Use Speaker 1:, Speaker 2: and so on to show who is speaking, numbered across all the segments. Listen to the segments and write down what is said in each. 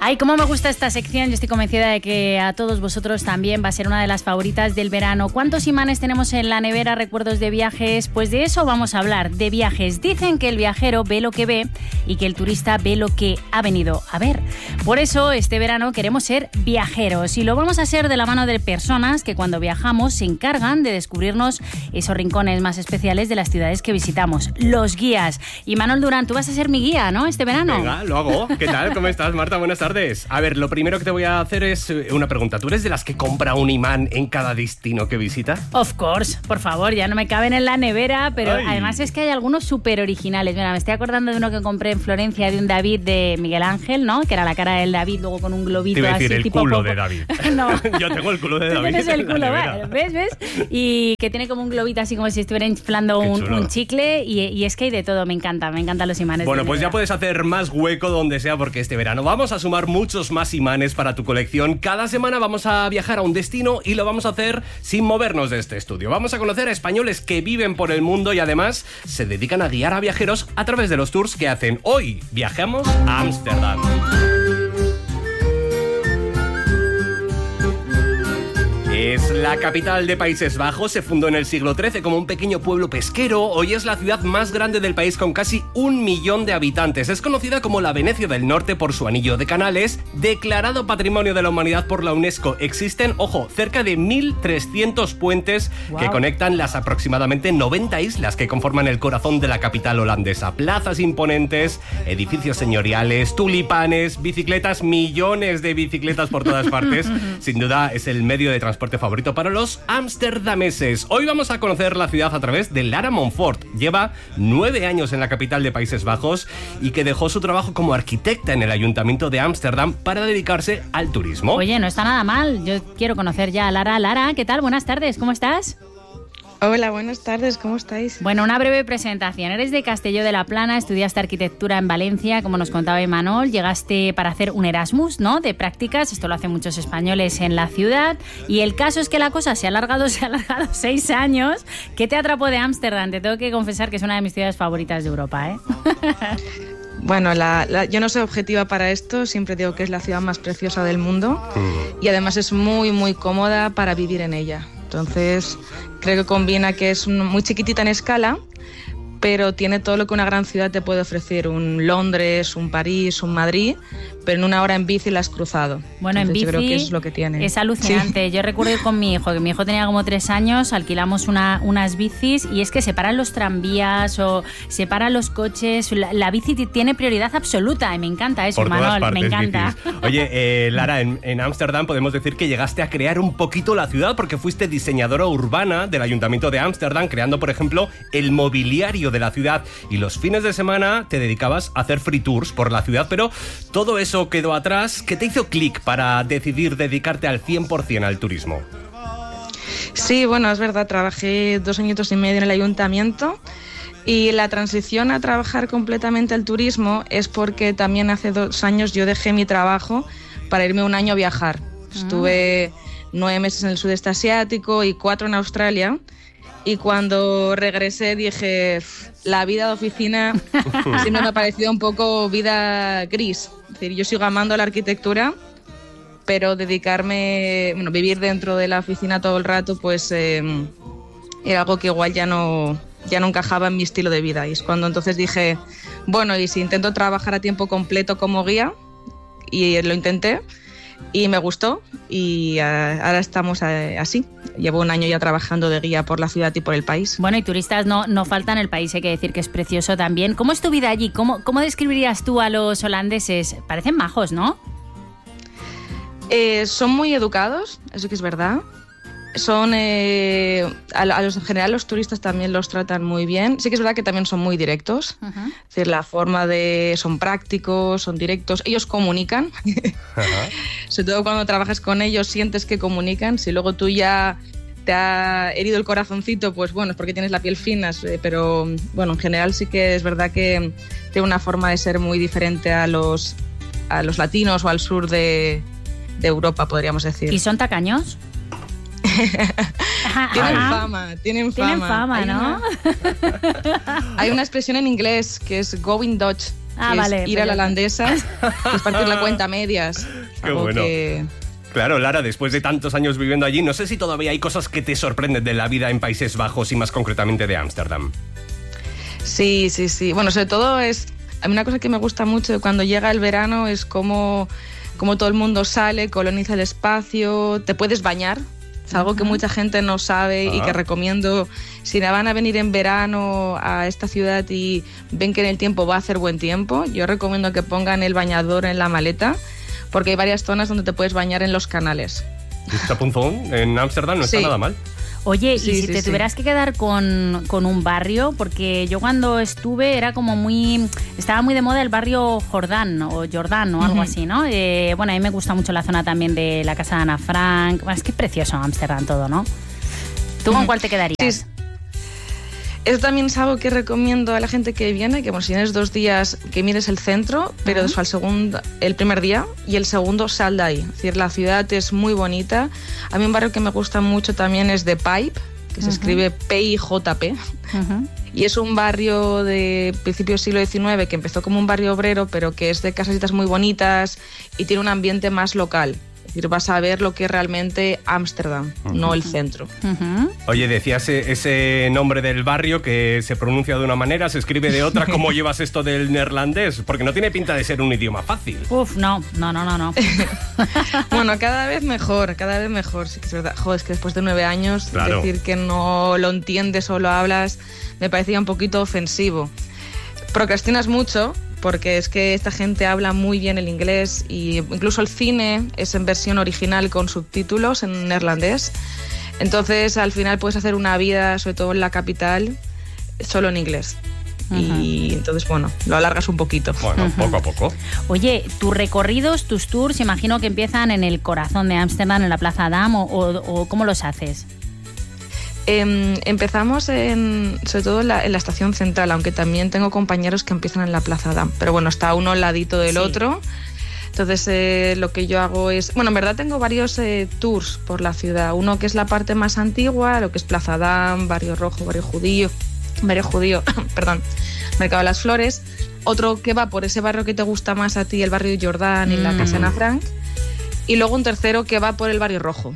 Speaker 1: Ay, cómo me gusta esta sección. Yo estoy convencida de que a todos vosotros también va a ser una de las favoritas del verano. ¿Cuántos imanes tenemos en la nevera? ¿Recuerdos de viajes? Pues de eso vamos a hablar, de viajes. Dicen que el viajero ve lo que ve y que el turista ve lo que ha venido a ver. Por eso este verano queremos ser viajeros y lo vamos a hacer de la mano de personas que cuando viajamos se encargan de descubrirnos esos rincones más especiales de las ciudades que visitamos, los guías. Y Manuel Durán, tú vas a ser mi guía, ¿no? Este verano.
Speaker 2: Venga, lo hago. ¿Qué tal? ¿Cómo estás, Marta? Buenas tardes. A ver, lo primero que te voy a hacer es una pregunta. ¿Tú eres de las que compra un imán en cada destino que visita?
Speaker 1: Of course, por favor, ya no me caben en la nevera, pero además es que hay algunos súper originales. Mira, me estoy acordando de uno que compré en Florencia, de un David de Miguel Ángel, ¿no? Que era la cara del David, luego con un globito.
Speaker 2: Te iba a decir
Speaker 1: así,
Speaker 2: el
Speaker 1: tipo
Speaker 2: culo
Speaker 1: poco.
Speaker 2: de David.
Speaker 1: No.
Speaker 2: Yo tengo el culo de David.
Speaker 1: Tienes el culo, ¿ves? Y que tiene como un globito así como si estuviera inflando un chicle y es que hay de todo, me encantan los imanes.
Speaker 2: Bueno, pues ya puedes hacer más hueco donde sea porque este verano vamos a sumar muchos más imanes para tu colección. Cada semana vamos a viajar a un destino y lo vamos a hacer sin movernos de este estudio. Vamos a conocer a españoles que viven por el mundo y además se dedican a guiar a viajeros a través de los tours que hacen. Hoy viajamos a Ámsterdam. Es la capital de Países Bajos, se fundó en el siglo XIII como un pequeño pueblo pesquero. Hoy es la ciudad más grande del país con casi 1 millón de habitantes. Es conocida como la Venecia del Norte por su anillo de canales, declarado Patrimonio de la Humanidad por la UNESCO. Existen, ojo, cerca de 1.300 puentes que conectan las aproximadamente 90 islas que conforman el corazón de la capital holandesa. Plazas imponentes, edificios señoriales, tulipanes, bicicletas, millones de bicicletas por todas partes. Sin duda es el medio de transporte favorito para los amsterdameses. Hoy vamos a conocer la ciudad a través de Lara Montfort. Lleva 9 años en la capital de Países Bajos y que dejó su trabajo como arquitecta en el Ayuntamiento de Ámsterdam para dedicarse al turismo.
Speaker 1: Oye, no está nada mal. Yo quiero conocer ya a Lara. Lara, ¿qué tal? Buenas tardes, ¿cómo estás?
Speaker 3: Hola, buenas tardes, ¿cómo estáis?
Speaker 1: Bueno, una breve presentación. Eres de Castelló de la Plana, estudiaste arquitectura en Valencia, como nos contaba Imanol, llegaste para hacer un Erasmus, ¿no?, de prácticas, esto lo hacen muchos españoles en la ciudad, y el caso es que la cosa se ha alargado 6 años. ¿Qué te atrapó de Ámsterdam? Te tengo que confesar que es una de mis ciudades favoritas de Europa, ¿eh?
Speaker 3: Bueno, yo no soy objetiva para esto, siempre digo que es la ciudad más preciosa del mundo y además es muy, muy cómoda para vivir en ella. Entonces, creo que combina que es muy chiquitita en escala, pero tiene todo lo que una gran ciudad te puede ofrecer, un Londres, un París, un Madrid, pero en 1 hora en bici la has cruzado.
Speaker 1: Bueno, entonces, en bici
Speaker 3: yo creo que eso es lo que tiene.
Speaker 1: Es alucinante. Sí. Yo recuerdo ir con mi hijo, que mi hijo tenía como 3 años, alquilamos unas bicis y es que separan los tranvías o separan los coches. La bici tiene prioridad absoluta y me encanta eso, Manuel, me encanta.
Speaker 2: Bicis. Oye, Lara, en Ámsterdam podemos decir que llegaste a crear un poquito la ciudad porque fuiste diseñadora urbana del Ayuntamiento de Ámsterdam, creando, por ejemplo, el mobiliario de la ciudad, y los fines de semana te dedicabas a hacer free tours por la ciudad, pero todo eso quedó atrás. ¿Qué te hizo clic para decidir dedicarte al 100% al turismo?
Speaker 3: Sí, bueno, es verdad, trabajé 2 añitos y medio en el ayuntamiento y la transición a trabajar completamente al turismo es porque también hace 2 años yo dejé mi trabajo para irme 1 año a viajar. Estuve 9 meses en el sudeste asiático y 4 en Australia. Y cuando regresé dije, la vida de oficina siempre me ha parecido un poco vida gris. Es decir, yo sigo amando la arquitectura, pero vivir dentro de la oficina todo el rato, pues era algo que igual ya no encajaba en mi estilo de vida. Y es cuando entonces dije, bueno, y si intento trabajar a tiempo completo como guía, y lo intenté. Y me gustó y ahora estamos así. Llevo 1 año ya trabajando de guía por la ciudad y por el país.
Speaker 1: Bueno, y turistas no faltan en el país, hay que decir que es precioso también. ¿Cómo es tu vida allí? ¿Cómo describirías tú a los holandeses? Parecen majos, ¿no?
Speaker 3: Son muy educados, eso que es verdad. Son en general los turistas también los tratan muy bien. Sí que es verdad que también son muy directos. Uh-huh. Es decir, la forma son prácticos, son directos. Ellos comunican. Uh-huh. Sobre todo cuando trabajas con ellos sientes que comunican. Si luego tú ya te ha herido el corazoncito, pues bueno, es porque tienes la piel fina. Pero bueno, en general sí que es verdad que tiene una forma de ser muy diferente a los latinos o al sur de Europa, podríamos decir.
Speaker 1: ¿Y son tacaños?
Speaker 3: Tienen fama,
Speaker 1: ¿no?
Speaker 3: Hay una expresión en inglés que es going Dutch,
Speaker 1: vale,
Speaker 3: ir a la holandesa, que es partir la cuenta a medias.
Speaker 2: Qué bueno. Claro, Lara, después de tantos años viviendo allí, no sé si todavía hay cosas que te sorprenden de la vida en Países Bajos y más concretamente de Ámsterdam.
Speaker 3: Sí. Bueno, sobre todo a mí una cosa que me gusta mucho cuando llega el verano es como todo el mundo sale, coloniza el espacio, te puedes bañar. Es algo que mucha gente no sabe y que recomiendo. Si van a venir en verano a esta ciudad y ven que en el tiempo va a hacer buen tiempo, yo recomiendo que pongan el bañador en la maleta, porque hay varias zonas donde te puedes bañar en los canales.
Speaker 2: Chapunzón, en Ámsterdam no está nada mal.
Speaker 1: Oye, y si te tuvieras que quedar con un barrio, porque yo cuando estuve era como estaba muy de moda el barrio Jordán o algo así, ¿no? Bueno, a mí me gusta mucho la zona también de la casa de Ana Frank. Bueno, es que es precioso Ámsterdam todo, ¿no? ¿Tú con cuál te quedarías?
Speaker 3: Sí. Eso también es algo que recomiendo a la gente que viene, que si tienes 2 días que mires el centro, pero después el primer día y el segundo sal de ahí. Es decir, la ciudad es muy bonita. A mí un barrio que me gusta mucho también es The Pipe, que se escribe P-I-J-P. Y es un barrio de principios del siglo XIX que empezó como un barrio obrero, pero que es de casasitas muy bonitas y tiene un ambiente más local. Es decir, vas a ver lo que es realmente Ámsterdam, no el centro.
Speaker 2: Oye, decías ese nombre del barrio que se pronuncia de una manera, se escribe de otra. ¿Cómo llevas esto del neerlandés? Porque no tiene pinta de ser un idioma fácil.
Speaker 1: No.
Speaker 3: Bueno, cada vez mejor. Sí que es verdad. Joder, es que después de 9 años, decir que no lo entiendes o lo hablas me parecía un poquito ofensivo. Procrastinas mucho, porque es que esta gente habla muy bien el inglés y incluso el cine es en versión original con subtítulos en neerlandés. Entonces, al final puedes hacer una vida, sobre todo en la capital, solo en inglés. Y entonces, bueno, lo alargas un poquito.
Speaker 2: Bueno, poco a poco.
Speaker 1: Oye, tus recorridos, tus tours, imagino que empiezan en el corazón de Ámsterdam, en la Plaza Dam, o ¿cómo los haces?
Speaker 3: Empezamos sobre todo en la estación central, aunque también tengo compañeros que empiezan en la Plaza Dam, pero bueno, está uno al ladito del otro. Entonces lo que yo hago es, bueno, en verdad tengo varios tours por la ciudad, uno que es la parte más antigua, lo que es Plaza Dam, Barrio Rojo, Barrio Judío, perdón, Mercado de las Flores, otro que va por ese barrio que te gusta más a ti, el barrio Jordán y la casa de Ana Frank, y luego un tercero que va por el Barrio Rojo.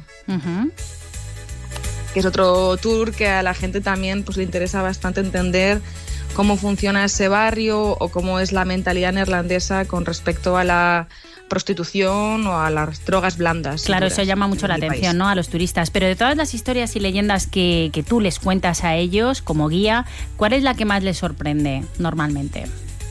Speaker 3: Que es otro tour que a la gente también pues le interesa bastante entender cómo funciona ese barrio o cómo es la mentalidad neerlandesa con respecto a la prostitución o a las drogas blandas.
Speaker 1: Claro, eso llama mucho la atención, ¿no?, a los turistas. Pero de todas las historias y leyendas que tú les cuentas a ellos como guía, ¿cuál es la que más les sorprende normalmente?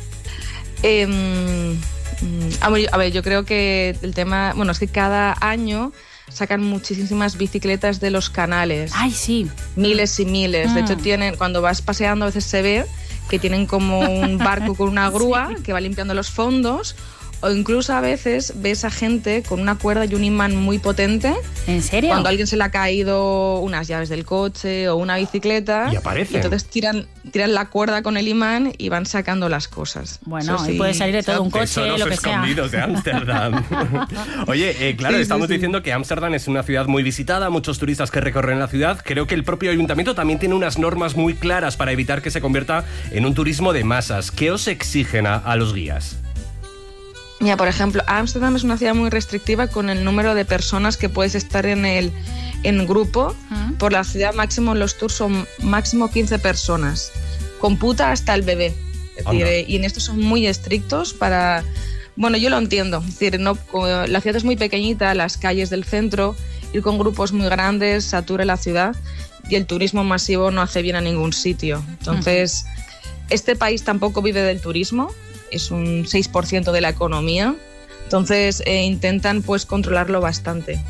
Speaker 3: A ver, yo creo que el tema... Bueno, es que cada año sacan muchísimas bicicletas de los canales.
Speaker 1: ¡Ay, sí!
Speaker 3: Miles y miles. De hecho, cuando vas paseando a veces se ve que tienen como un barco con una grúa que va limpiando los fondos, o incluso a veces ves a gente con una cuerda y un imán muy potente.
Speaker 1: ¿En serio?
Speaker 3: Cuando a alguien se le ha caído unas llaves del coche o una bicicleta.
Speaker 2: Y aparecen.
Speaker 3: Entonces tiran la cuerda con el imán y van sacando las cosas.
Speaker 1: Bueno, y puede salir de todo un coche, lo que sea.
Speaker 2: Escondidos de Ámsterdam. Oye, claro, estamos diciendo que Ámsterdam es una ciudad muy visitada, muchos turistas que recorren la ciudad. Creo que el propio ayuntamiento también tiene unas normas muy claras para evitar que se convierta en un turismo de masas. ¿Qué os exigen a los guías?
Speaker 3: Mira, por ejemplo, Ámsterdam es una ciudad muy restrictiva con el número de personas que puedes estar en grupo. Por la ciudad máximo en los tours son máximo 15 personas. Computa hasta el bebé. Es decir, y en esto son muy estrictos para... Bueno, yo lo entiendo. Es decir, la ciudad es muy pequeñita, las calles del centro, ir con grupos muy grandes satura la ciudad y el turismo masivo no hace bien a ningún sitio. Entonces, este país tampoco vive del turismo. Es un 6% de la economía, entonces intentan pues controlarlo bastante.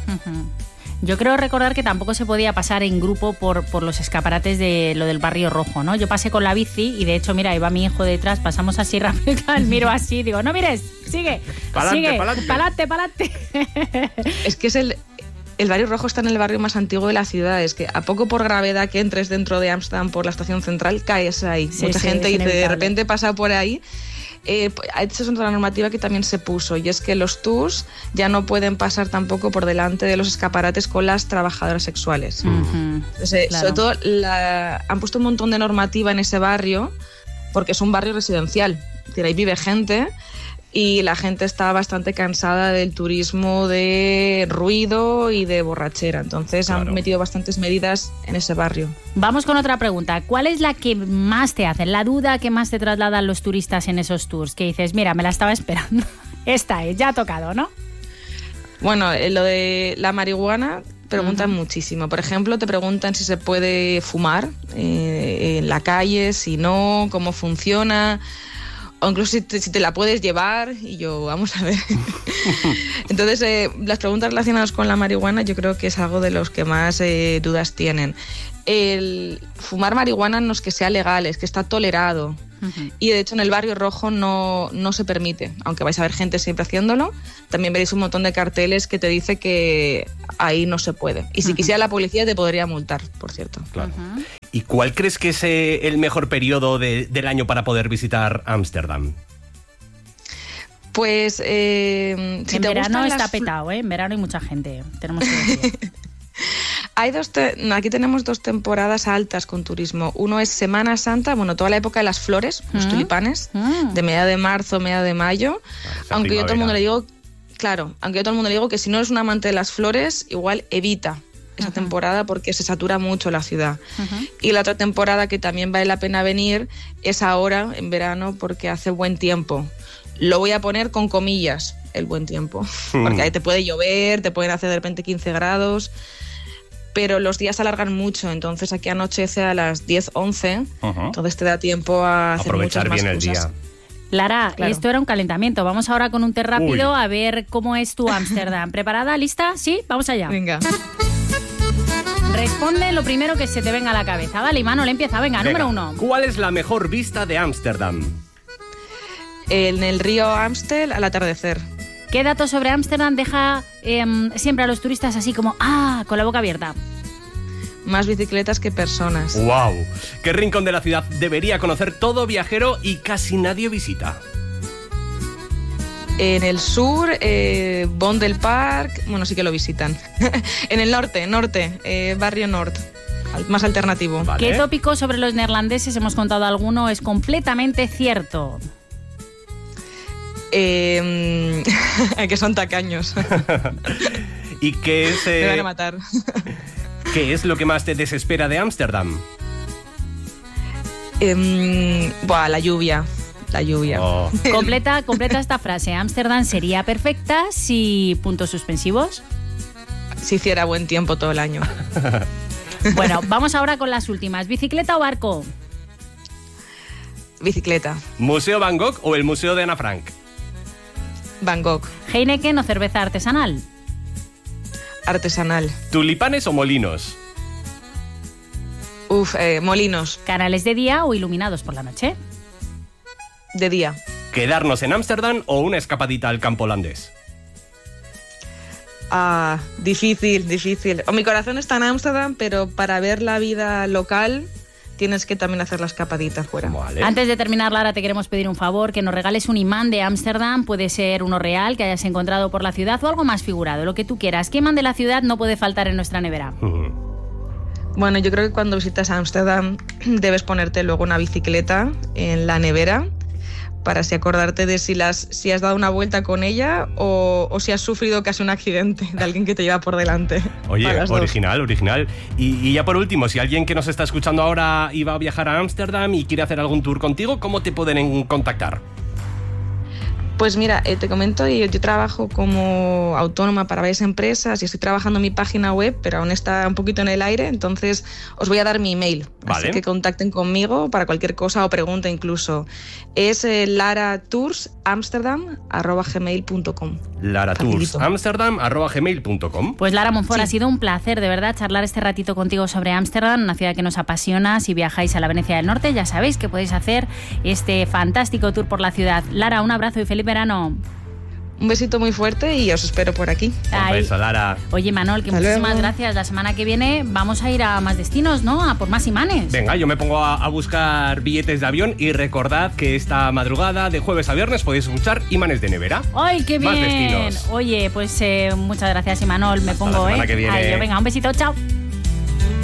Speaker 1: Yo creo recordar que tampoco se podía pasar en grupo por los escaparates de lo del Barrio Rojo, ¿no? Yo pasé con la bici y de hecho, mira, iba mi hijo detrás, pasamos así rápido, miro así, digo, no mires, sigue, pa'lante.
Speaker 3: Es que es el Barrio Rojo está en el barrio más antiguo de la ciudad. Es que a poco por gravedad que entres dentro de Ámsterdam por la estación central, caes ahí. Mucha gente dice, de repente pasa por ahí. Esa es otra normativa que también se puso, y es que los tours ya no pueden pasar tampoco por delante de los escaparates con las trabajadoras sexuales. Entonces, sobre todo han puesto un montón de normativa en ese barrio porque es un barrio residencial. Es decir, ahí vive gente y la gente está bastante cansada del turismo de ruido y de borrachera. Entonces han metido bastantes medidas en ese barrio.
Speaker 1: Vamos con otra pregunta. ¿Cuál es la que más te hacen, la duda que más te trasladan los turistas en esos tours? Que dices, mira, me la estaba esperando. Esta es, ya ha tocado, ¿no?
Speaker 3: Bueno, lo de la marihuana preguntan muchísimo. Por ejemplo, te preguntan si se puede fumar en la calle, si no, cómo funciona, o incluso si te la puedes llevar. Y yo, vamos a ver. Entonces, las preguntas relacionadas con la marihuana yo creo que es algo de los que más dudas tienen. El fumar marihuana no es que sea legal, es que está tolerado. Y de hecho en el barrio rojo no se permite, aunque vais a ver gente siempre haciéndolo. También veréis un montón de carteles que te dice que ahí no se puede. Y si quisiera la policía te podría multar, por cierto.
Speaker 2: Claro. ¿Y cuál crees que es el mejor periodo del año para poder visitar Ámsterdam?
Speaker 3: Pues si
Speaker 1: en
Speaker 3: te
Speaker 1: verano
Speaker 3: gustan
Speaker 1: está petado, ¿eh? En verano hay mucha gente, tenemos que decir.
Speaker 3: Aquí tenemos 2 temporadas altas con turismo. Uno es Semana Santa, bueno, toda la época de las flores, los tulipanes, de mediados de marzo, mediados de mayo. Aunque yo a todo el mundo le digo, que si no eres un amante de las flores, igual evita esa temporada porque se satura mucho la ciudad. Y la otra temporada que también vale la pena venir es ahora, en verano, porque hace buen tiempo. Lo voy a poner con comillas, el buen tiempo, porque ahí te puede llover, te pueden hacer de repente 15 grados... pero los días se alargan mucho, entonces aquí anochece a las 10, 11, entonces te da tiempo a hacer
Speaker 2: aprovechar
Speaker 3: muchas
Speaker 2: bien
Speaker 3: más
Speaker 2: el
Speaker 3: cosas.
Speaker 2: día.
Speaker 1: Lara, esto era un calentamiento. Vamos ahora con un test rápido.
Speaker 2: Uy.
Speaker 1: A ver cómo es tu Ámsterdam. ¿Preparada? ¿Lista? ¿Sí? Vamos allá.
Speaker 3: Venga.
Speaker 1: Responde lo primero que se te venga a la cabeza. Vale, Imanol, empieza. Venga, número 1.
Speaker 2: ¿Cuál es la mejor vista de Ámsterdam?
Speaker 3: En el río Amstel al atardecer.
Speaker 1: ¿Qué dato sobre Ámsterdam deja siempre a los turistas así como, con la boca abierta?
Speaker 3: Más bicicletas que personas.
Speaker 2: ¡Wow! ¿Qué rincón de la ciudad debería conocer todo viajero y casi nadie visita?
Speaker 3: En el sur, Vondel Park, bueno, sí que lo visitan. En el norte, barrio norte, más alternativo.
Speaker 2: Vale.
Speaker 1: ¿Qué tópico sobre los neerlandeses, hemos contado alguno, es completamente cierto?
Speaker 3: Que son tacaños.
Speaker 2: ¿Y qué es,
Speaker 3: Me van a matar.
Speaker 2: qué es lo que más te desespera de Ámsterdam?
Speaker 3: La lluvia.
Speaker 2: Oh.
Speaker 1: Completa esta frase. Ámsterdam sería perfecta si... puntos suspensivos.
Speaker 3: Si hiciera buen tiempo todo el año.
Speaker 1: Bueno, vamos ahora con las últimas. ¿Bicicleta o barco?
Speaker 3: Bicicleta.
Speaker 2: ¿Museo Van Gogh o el Museo de Ana Frank?
Speaker 3: Van Gogh.
Speaker 1: ¿Heineken o cerveza artesanal?
Speaker 3: Artesanal.
Speaker 2: ¿Tulipanes o molinos?
Speaker 3: Molinos.
Speaker 1: ¿Canales de día o iluminados por la noche?
Speaker 3: De día.
Speaker 2: ¿Quedarnos en Ámsterdam o una escapadita al campo holandés?
Speaker 3: Difícil. Mi corazón está en Ámsterdam, pero para ver la vida local tienes que también hacer la escapadita fuera.
Speaker 2: Vale.
Speaker 1: Antes de terminar, Lara, te queremos pedir un favor, que nos regales un imán de Ámsterdam. Puede ser uno real que hayas encontrado por la ciudad o algo más figurado, lo que tú quieras. ¿Qué imán de la ciudad no puede faltar en nuestra nevera?
Speaker 3: Bueno, yo creo que cuando visitas Ámsterdam debes ponerte luego una bicicleta en la nevera para así acordarte de si has dado una vuelta con ella o si has sufrido casi un accidente de alguien que te lleva por delante.
Speaker 2: Oye, original. Y ya por último, si alguien que nos está escuchando ahora iba a viajar a Ámsterdam y quiere hacer algún tour contigo, ¿cómo te pueden contactar?
Speaker 3: Pues mira, te comento, yo trabajo como autónoma para varias empresas y estoy trabajando en mi página web, pero aún está un poquito en el aire, entonces os voy a dar mi email.
Speaker 2: Vale.
Speaker 3: Así que contacten conmigo para cualquier cosa o pregunta incluso. Es laratoursAmsterdam@gmail.com.
Speaker 2: laratoursAmsterdam@gmail.com.
Speaker 1: Pues Lara Monfort,
Speaker 3: Sí.
Speaker 1: ha sido un placer de verdad charlar este ratito contigo sobre Ámsterdam, una ciudad que nos apasiona. Si viajáis a la Venecia del Norte, ya sabéis que podéis hacer este fantástico tour por la ciudad. Lara, un abrazo y feliz verano.
Speaker 3: Un besito muy fuerte y os espero por aquí.
Speaker 2: Un beso, Lara.
Speaker 1: Oye, Manol, que
Speaker 3: Hasta
Speaker 1: muchísimas
Speaker 3: luego.
Speaker 1: gracias. La semana que viene vamos a ir a más destinos, ¿no? A por más imanes.
Speaker 2: Venga, yo me pongo a buscar billetes de avión y recordad que esta madrugada de jueves a viernes podéis escuchar Imanes de Nevera.
Speaker 1: ¡Ay, qué
Speaker 2: Más
Speaker 1: bien!
Speaker 2: destinos.
Speaker 1: Oye, pues muchas gracias, Imanol. Me
Speaker 2: Hasta
Speaker 1: pongo,
Speaker 2: la semana que viene.
Speaker 1: Venga, un besito, chao.